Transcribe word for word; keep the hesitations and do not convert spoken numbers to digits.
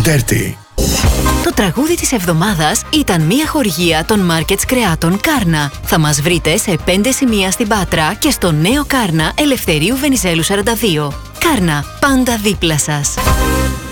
τριάντα. Το τραγούδι της εβδομάδας ήταν μια χορηγία των Markets Κρεάτων Κάρνα. Θα μας βρείτε σε πέντε σημεία στην Πάτρα και στο νέο Κάρνα Ελευθερίου Βενιζέλου σαράντα δύο. Κάρνα, πάντα δίπλα σας.